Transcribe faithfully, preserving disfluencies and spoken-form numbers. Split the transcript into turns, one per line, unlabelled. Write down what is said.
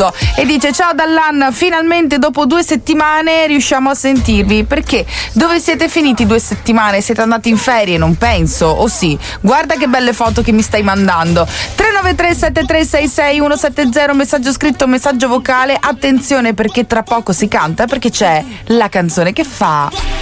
scrivo e dice: ciao Dallan, finalmente dopo due settimane riusciamo a sentirvi. Perché? Dove siete finiti due settimane? Siete andati in ferie? Non penso, o sì? Guarda che belle foto che mi stai mandando. tre nove tre sette tre sei sei uno sette zero, messaggio scritto, messaggio vocale. Attenzione perché tra poco si canta, perché c'è la canzone che fa